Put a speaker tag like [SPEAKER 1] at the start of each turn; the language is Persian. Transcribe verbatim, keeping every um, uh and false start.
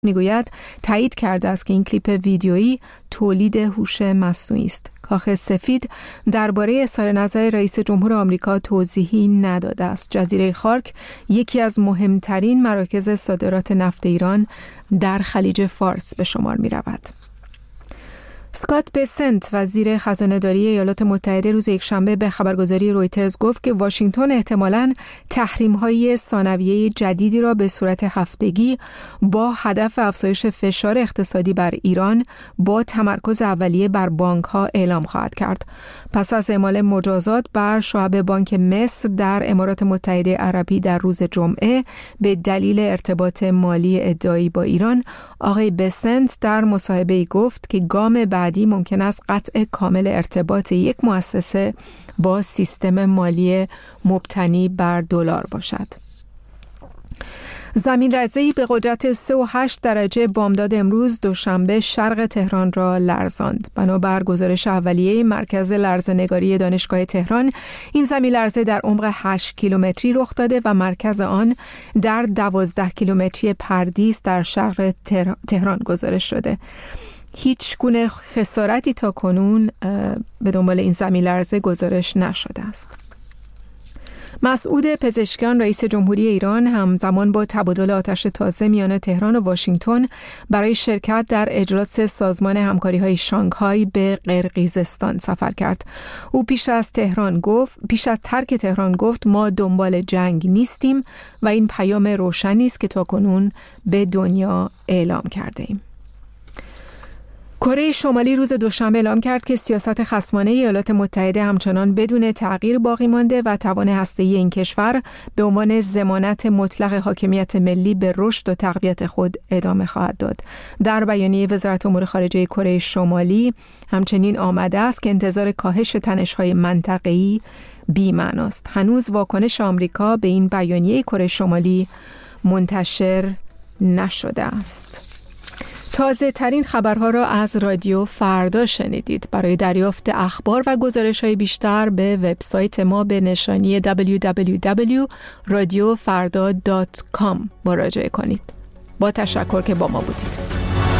[SPEAKER 1] میگوید تایید کرده است که این کلیپ ویدیویی تولید هوش مصنوعی است. کاخ سفید درباره اظهار نظر رئیس جمهور آمریکا توضیحی نداده است. جزیره خارک یکی از مهمترین مراکز صادرات نفت ایران در خلیج فارس به شمار می رود. اسکات بسنت وزیر خزانه‌داری ایالات متحده روز یکشنبه به خبرگزاری رویترز گفت که واشنگتن احتمالاً تحریم‌های ثانویه جدیدی را به صورت هفتگی با هدف افزایش فشار اقتصادی بر ایران با تمرکز اولیه بر بانک‌ها اعلام خواهد کرد. پس از اعمال مجازات بر شعب بانک مصر در امارات متحده عربی در روز جمعه به دلیل ارتباط مالی ادعایی با ایران، آقای بسنت در مصاحبه‌ای گفت که گام بعدی ممکن است قطع کامل ارتباط یک مؤسسه با سیستم مالی مبتنی بر دلار باشد. زمین‌لرزه‌ای به قدرت سه و هشت درجه بامداد امروز دوشنبه شرق تهران را لرزاند. بنابر گزارش اولیه مرکز لرزه‌نگاری دانشگاه تهران، این زمین‌لرزه در عمق هشت کیلومتری رخ داده و مرکز آن در دوازده کیلومتری پردیس در شرق تهران گزارش شده. هیچ گونه خسارتی تا کنون به دنبال این زمین‌لرزه گزارش نشده است. مسعود پزشکیان رئیس جمهوری ایران همزمان با تبادل آتش تازه میان تهران و واشنگتن برای شرکت در اجلاس سازمان همکاری‌های شانگهای به قرقیزستان سفر کرد. او پیش از تهران گفت پیش از ترک تهران گفت ما دنبال جنگ نیستیم و این پیام روشنی است که تاکنون به دنیا اعلام کرده ایم. کره شمالی روز دوشنبه اعلام کرد که سیاست خصمانه ایالات متحده همچنان بدون تغییر باقی مانده و توان هسته‌ای این کشور به عنوان ضمانت مطلق حاکمیت ملی به رشد و تقویت خود ادامه خواهد داد. در بیانیه وزارت امور خارجه کره شمالی همچنین آمده است که انتظار کاهش تنش‌های منطقه‌ای بی‌معناست. هنوز واکنش آمریکا به این بیانیه کره شمالی منتشر نشده است. تازه ترین خبرها را از رادیو فردا شنیدید. برای دریافت اخبار و گزارش‌های بیشتر به وبسایت ما به نشانی دبلیو دبلیو دبلیو دات رادیو فردا دات کام مراجعه کنید. با تشکر که با ما بودید.